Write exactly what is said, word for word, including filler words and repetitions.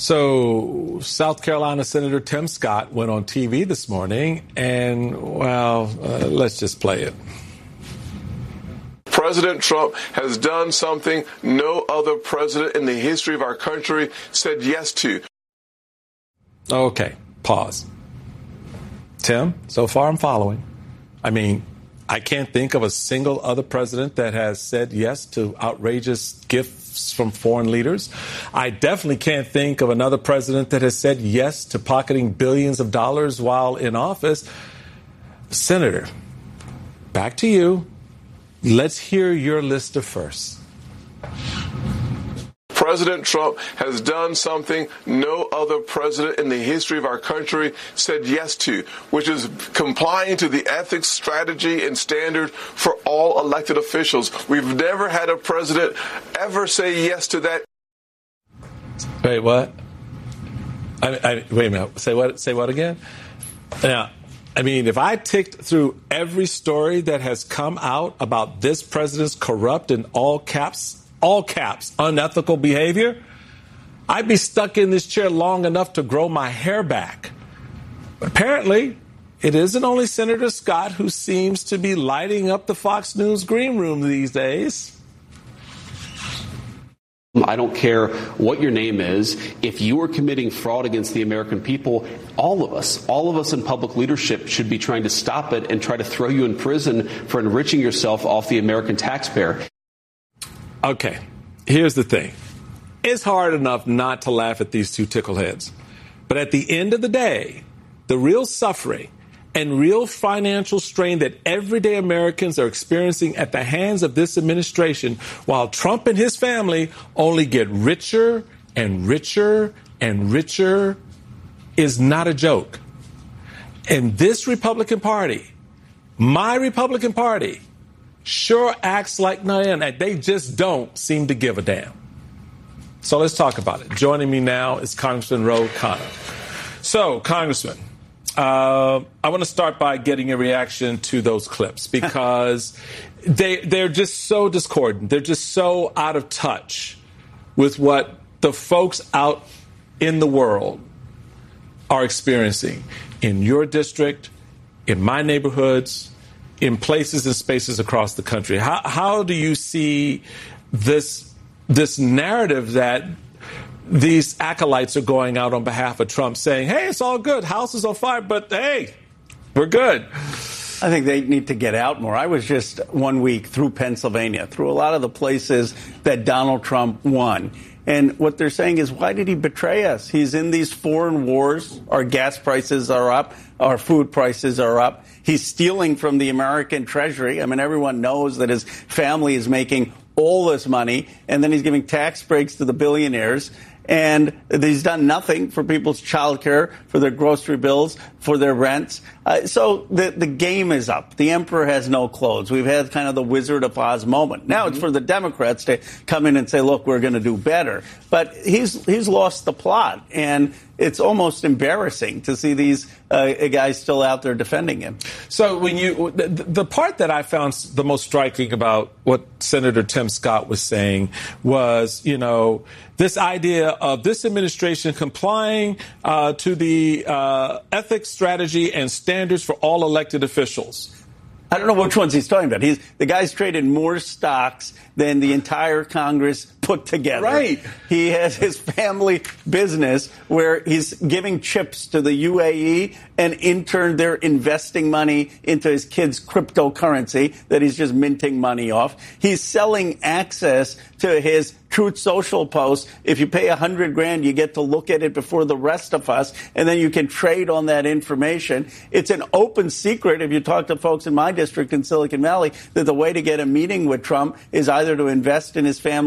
So South Carolina Senator Tim Scott went on T V this morning and, well, uh, let's just play it. President Trump has done something no other president in the history of our country said yes to. Okay, pause. Tim, so far I'm following. I mean, I can't think of a single other president that has said yes to outrageous gifts from foreign leaders. I definitely can't think of another president that has said yes to pocketing billions of dollars while in office. Senator, back to you. Let's hear your list of firsts. President Trump has done something no other president in the history of our country said yes to, which is complying to the ethics, strategy, and standard for all elected officials. We've never had a president ever say yes to that. Wait, what? I, I, wait a minute. Say what? Say what again? Now, I mean, if I ticked through every story that has come out about this president's corrupt in all caps, all caps, unethical behavior, I'd be stuck in this chair long enough to grow my hair back. But apparently, it isn't only Senator Scott who seems to be lighting up the Fox News green room these days. I don't care what your name is. If you are committing fraud against the American people, all of us, all of us in public leadership should be trying to stop it and try to throw you in prison for enriching yourself off the American taxpayer. Okay, here's the thing. It's hard enough not to laugh at these two tickleheads. But at the end of the day, the real suffering and real financial strain that everyday Americans are experiencing at the hands of this administration, while Trump and his family only get richer and richer and richer, is not a joke. And this Republican Party, my Republican Party, sure acts like none. They just don't seem to give a damn. So let's talk about it. Joining me now is Congressman Ro Khanna. So, Congressman, uh, I want to start by getting a reaction to those clips because they, they're just so discordant. They're just so out of touch with what the folks out in the world are experiencing in your district, in my neighborhoods, in places and spaces across the country. How, how do you see this, this narrative that these acolytes are going out on behalf of Trump saying, hey, it's all good, house is on fire, but hey, we're good? I think they need to get out more. I was just one week through Pennsylvania, through a lot of the places that Donald Trump won. And what they're saying is, why did he betray us? He's in these foreign wars. Our gas prices are up. Our food prices are up. He's stealing from the American Treasury. I mean, everyone knows that his family is making all this money, and then he's giving tax breaks to the billionaires. And he's done nothing for people's child care, for their grocery bills, for their rents. Uh, so the, the game is up. The emperor has no clothes. We've had kind of the Wizard of Oz moment. Now mm-hmm. It's for the Democrats to come in and say, look, we're going to do better. But he's he's lost the plot. And it's almost embarrassing to see these uh, guys still out there defending him. So when you the, the part that I found the most striking about what Senator Tim Scott was saying was, you know, this idea of this administration complying uh, to the uh, ethics, strategy, and standards for all elected officials. I don't know which ones he's talking about. He's, the guy's traded more stocks than the entire Congress put together. Right. He has his family business where he's giving chips to the U A E, and in turn they're investing money into his kids' cryptocurrency that he's just minting money off. He's selling access to his Truth Social posts. If you pay a hundred grand, you get to look at it before the rest of us, and then you can trade on that information. It's an open secret, if you talk to folks in my district in Silicon Valley, that the way to get a meeting with Trump is either to invest in his family